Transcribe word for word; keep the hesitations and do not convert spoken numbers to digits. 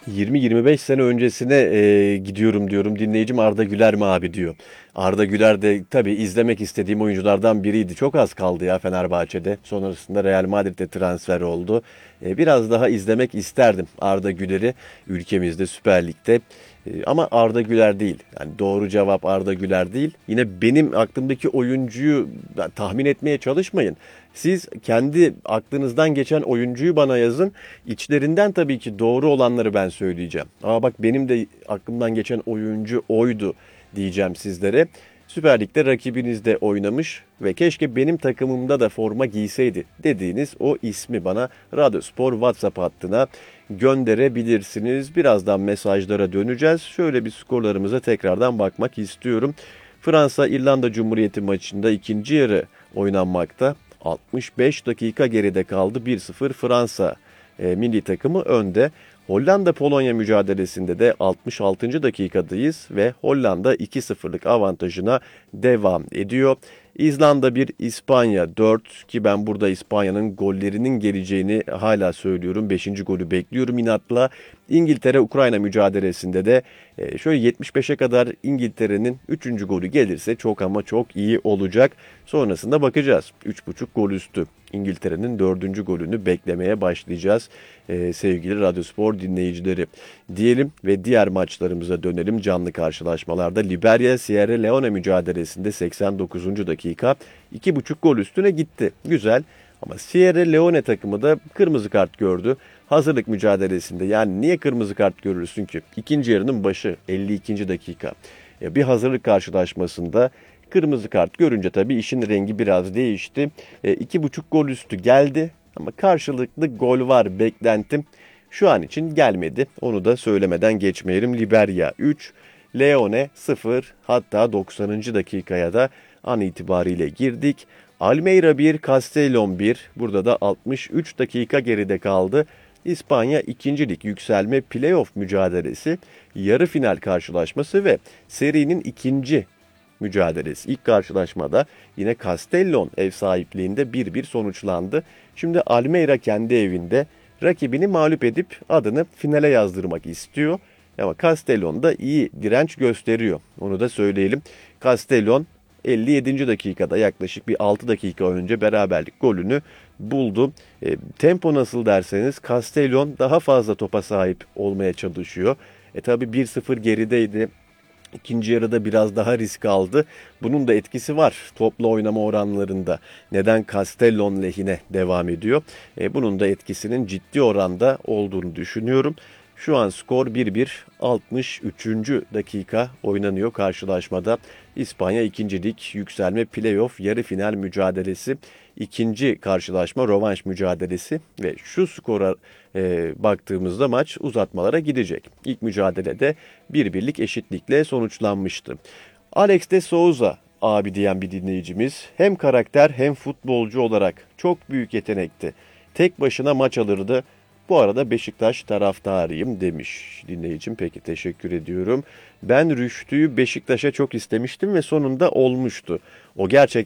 yirmi yirmi beş sene öncesine e, gidiyorum diyorum. Dinleyicim Arda Güler mi abi diyor. Arda Güler de tabii izlemek istediğim oyunculardan biriydi. Çok az kaldı ya Fenerbahçe'de. Sonrasında Real Madrid'e transfer oldu. E, biraz daha izlemek isterdim Arda Güler'i ülkemizde Süper Lig'de. E, ama Arda Güler değil. Yani doğru cevap Arda Güler değil. Yine benim aklımdaki oyuncuyu da tahmin etmeye çalışmayın. Siz kendi aklınızdan geçen oyuncuyu bana yazın. İçlerinden tabii ki doğru olanları ben söyleyeceğim. Aa bak benim de aklımdan geçen oyuncu oydu diyeceğim sizlere. Süper Lig'de rakibiniz de oynamış ve keşke benim takımımda da forma giyseydi dediğiniz o ismi bana Radyospor WhatsApp hattına gönderebilirsiniz. Birazdan mesajlara döneceğiz. Şöyle bir skorlarımıza tekrardan bakmak istiyorum. Fransa-İrlanda Cumhuriyeti maçında ikinci yarı oynanmakta. altmış beş dakika geride kaldı. bir sıfır Fransa e, milli takımı önde. Hollanda-Polonya mücadelesinde de altmış altıncı dakikadayız ve Hollanda iki sıfırlık avantajına devam ediyor. İzlanda bir, İspanya dört ki ben burada İspanya'nın gollerinin geleceğini hala söylüyorum. beşinci golü bekliyorum inatla. İngiltere-Ukrayna mücadelesinde de e, şöyle yetmiş beşe kadar İngiltere'nin üçüncü golü gelirse çok ama çok iyi olacak. Sonrasında bakacağız. üç buçuk gol üstü. İngiltere'nin dördüncü golünü beklemeye başlayacağız ee, sevgili Radyospor dinleyicileri. Diyelim ve diğer maçlarımıza dönelim canlı karşılaşmalarda. Liberya-Sierra Leone mücadelesinde seksen dokuzuncu dakika iki buçuk gol üstüne gitti. Güzel ama Sierra Leone takımı da kırmızı kart gördü. Hazırlık mücadelesinde yani niye kırmızı kart görürsün ki? İkinci yarının başı elli ikinci dakika. Ya bir hazırlık karşılaşmasında kırmızı kart görünce tabii işin rengi biraz değişti. E, iki buçuk gol üstü geldi ama karşılıklı gol var beklentim. Şu an için gelmedi. Onu da söylemeden geçmeyelim. Liberya üç, Leone sıfır hatta doksanıncı dakikaya da an itibariyle girdik. Almeida bir, Castellón bir. Burada da altmış üç dakika geride kaldı. İspanya ikinci lig yükselme playoff mücadelesi, yarı final karşılaşması ve serinin ikinci mücadelesi. İlk karşılaşmada yine Castellón ev sahipliğinde bir bir sonuçlandı. Şimdi Almeida kendi evinde rakibini mağlup edip adını finale yazdırmak istiyor. Ama Castellón da iyi direnç gösteriyor. Onu da söyleyelim. Castellón elli yedinci dakikada yaklaşık bir altı dakika önce beraberlik golünü buldu. E, tempo nasıl derseniz Castellón daha fazla topa sahip olmaya çalışıyor. E tabi bir sıfır gerideydi. İkinci yarıda biraz daha risk aldı. Bunun da etkisi var toplu oynama oranlarında. Neden Castellón lehine devam ediyor? E, bunun da etkisinin ciddi oranda olduğunu düşünüyorum. Şu an skor bir bir, altmış üçüncü dakika oynanıyor karşılaşmada. İspanya ikinci lig yükselme playoff yarı final mücadelesi. İkinci karşılaşma rövanş mücadelesi ve şu skora e, baktığımızda maç uzatmalara gidecek. İlk mücadelede bir birlik eşitlikle sonuçlanmıştı. Alex de Souza abi diyen bir dinleyicimiz hem karakter hem futbolcu olarak çok büyük yetenekti. Tek başına maç alırdı. Bu arada Beşiktaş taraftarıyım demiş dinleyicim. Peki teşekkür ediyorum. Ben Rüştü'yü Beşiktaş'a çok istemiştim ve sonunda olmuştu. O gerçekten